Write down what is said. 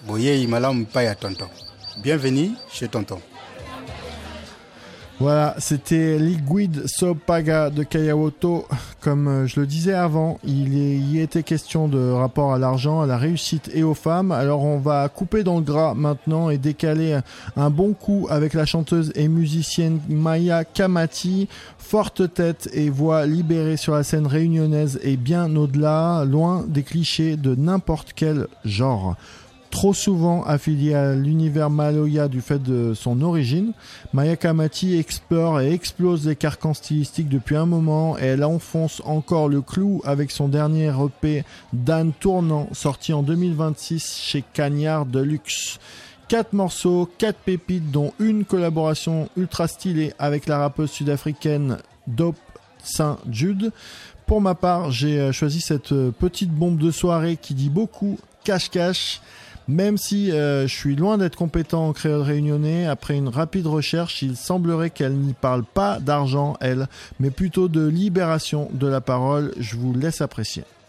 Boye Imalam Paya Tonton. Bienvenue chez Tonton. Voilà, c'était Liquid Sopaga de Kayawoto. Comme je le disais avant, il y était question de rapport à l'argent, à la réussite et aux femmes. Alors on va couper dans le gras maintenant et décaler un bon coup avec la chanteuse et musicienne Maya Kamati. Forte tête et voix libérée sur la scène réunionnaise et bien au-delà, loin des clichés de n'importe quel genre. Trop souvent affiliée à l'univers maloya du fait de son origine, Maya Kamati explore et explose les carcans stylistiques depuis un moment et elle enfonce encore le clou avec son dernier EP Dan Tournant sorti en 2026 chez Cagnard Deluxe. 4 morceaux, 4 pépites dont une collaboration ultra stylée avec la rappeuse sud-africaine Dope Saint Jude. Pour ma part, j'ai choisi cette petite bombe de soirée qui dit beaucoup, cache-cache. Même si je suis loin d'être compétent en créole réunionnais, après une rapide recherche, il semblerait qu'elle n'y parle pas d'argent, elle, mais plutôt de libération de la parole. Je vous laisse apprécier.